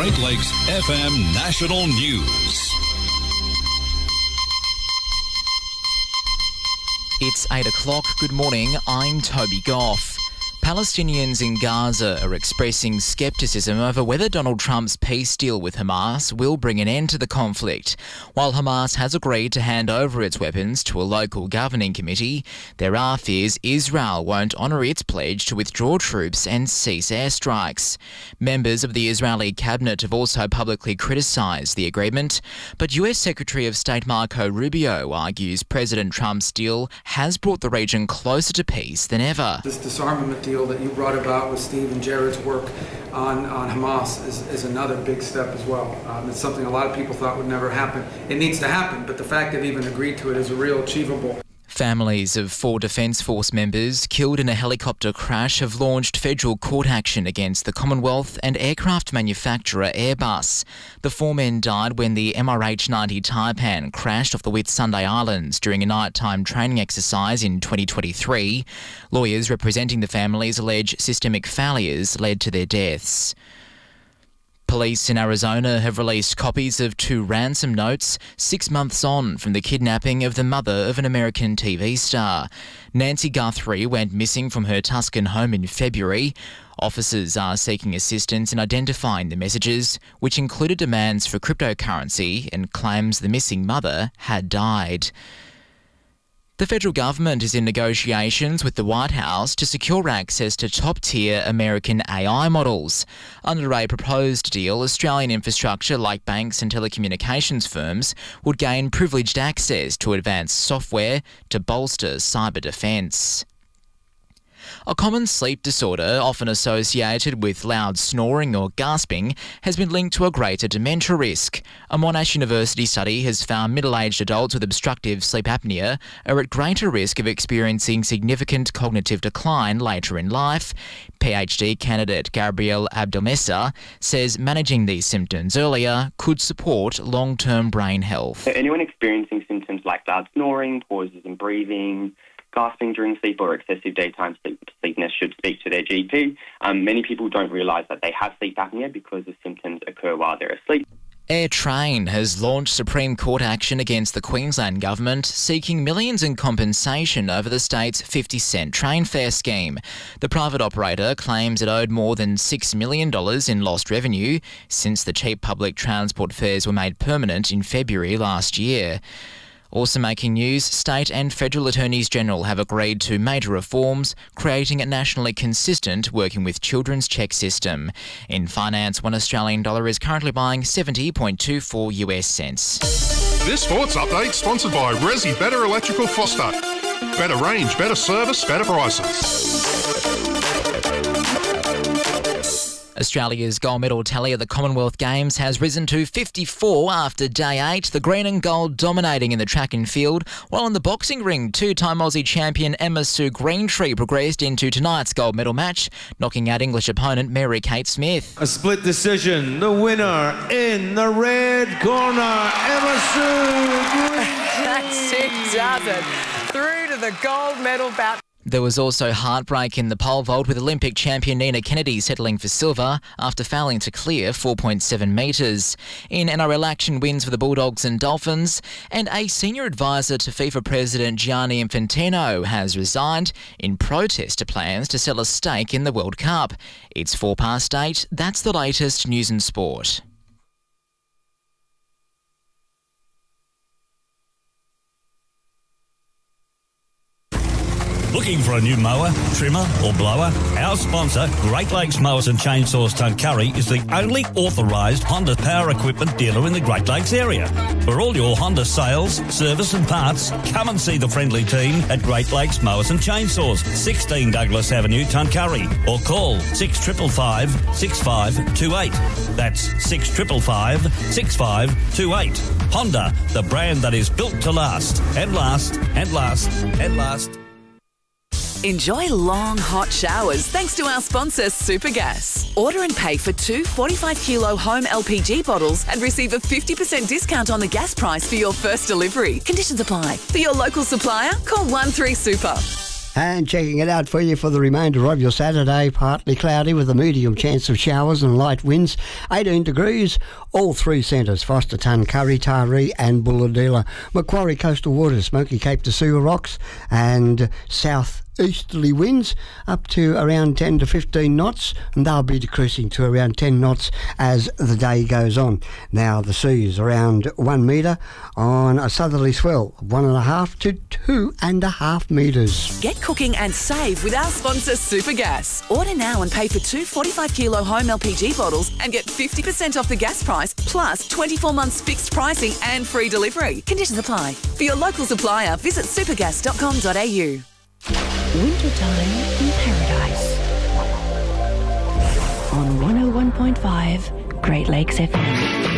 Great Lakes FM National News. It's 8 o'clock. Good morning. I'm Toby Goff. Palestinians in Gaza are expressing scepticism over whether Donald Trump's peace deal with Hamas will bring an end to the conflict. While Hamas has agreed to hand over its weapons to a local governing committee, there are fears Israel won't honour its pledge to withdraw troops and cease airstrikes. Members of the Israeli cabinet have also publicly criticised the agreement, but US Secretary of State Marco Rubio argues President Trump's deal has brought the region closer to peace than ever. This disarmament deal that you brought about with Steve and Jared's work on Hamas is another big step as well. It's something a lot of people thought would never happen. It needs to happen, but the fact they've even agreed to it is a real achievable. Families of 4 Defence Force members killed in a helicopter crash have launched federal court action against the Commonwealth and aircraft manufacturer Airbus. The 4 men died when the MRH-90 Taipan crashed off the Whitsunday Islands during a nighttime training exercise in 2023. Lawyers representing the families allege systemic failures led to their deaths. Police in Arizona have released copies of 2 ransom notes 6 months on from the kidnapping of the mother of an American TV star. Nancy Guthrie went missing from her Tuscan home in February. Officers are seeking assistance in identifying the messages, which included demands for cryptocurrency and claims the missing mother had died. The federal government is in negotiations with the White House to secure access to top-tier American AI models. Under a proposed deal, Australian infrastructure like banks and telecommunications firms would gain privileged access to advanced software to bolster cyber defence. A common sleep disorder, often associated with loud snoring or gasping, has been linked to a greater dementia risk. A Monash University study has found middle-aged adults with obstructive sleep apnea are at greater risk of experiencing significant cognitive decline later in life. PhD candidate Gabrielle Abdelmessa says managing these symptoms earlier could support long-term brain health. Anyone experiencing symptoms like loud snoring, pauses in breathing, gasping during sleep or excessive daytime sleepiness should speak to their GP. Many people don't realise that they have sleep apnea because the symptoms occur while they're asleep. AirTrain has launched Supreme Court action against the Queensland Government, seeking millions in compensation over the state's 50-cent train fare scheme. The private operator claims it owed more than $6 million in lost revenue since the cheap public transport fares were made permanent in February last year. Also making news, state and federal attorneys general have agreed to major reforms, creating a nationally consistent working with children's cheque system. In finance, $1 Australian is currently buying 70.24 US cents. This sports update sponsored by Resi Better Electrical Foster. Better range, better service, better prices. Australia's gold medal tally at the Commonwealth Games has risen to 54 after day 8, the green and gold dominating in the track and field, while in the boxing ring, 2-time Aussie champion Emma Sue Greentree progressed into tonight's gold medal match, knocking out English opponent Mary Kate Smith. A split decision, the winner in the red corner, Emma Sue Greentree. That she does it. Through to the gold medal bout. There was also heartbreak in the pole vault with Olympic champion Nina Kennedy settling for silver after failing to clear 4.7 metres. In NRL action, wins for the Bulldogs and Dolphins, and a senior advisor to FIFA President Gianni Infantino has resigned in protest to plans to sell a stake in the World Cup. It's 8:04. That's the latest news and sport. Looking for a new mower, trimmer or blower? Our sponsor, Great Lakes Mowers and Chainsaws Tuncurry, is the only authorised Honda power equipment dealer in the Great Lakes area. For all your Honda sales, service and parts, come and see the friendly team at Great Lakes Mowers and Chainsaws, 16 Douglas Avenue, Tuncurry, or call 6555 6528. That's 6555 6528. Honda, the brand that is built to last and last and last and last. Enjoy long, hot showers thanks to our sponsor, Supergas. Order and pay for 2 45-kilo home LPG bottles and receive a 50% discount on the gas price for your first delivery. Conditions apply. For your local supplier, call 13 Super. And checking it out for you for the remainder of your Saturday, partly cloudy with a medium chance of showers and light winds. 18 degrees, all three centres, Fosterton, Curry, Taree and Bulladilla. Macquarie coastal waters, Smoky Cape to Sewer Rocks and south easterly winds up to around 10 to 15 knots, and they'll be decreasing to around 10 knots as the day goes on. Now the sea's around 1 metre on a southerly swell of 1.5 to 2.5 metres. Get cooking and save with our sponsor Supergas. Order now and pay for 2 45-kilo home LPG bottles and get 50% off the gas price, plus 24 months fixed pricing and free delivery. Conditions apply. For your local supplier, visit supergas.com.au. Wintertime in Paradise on 101.5 Great Lakes FM.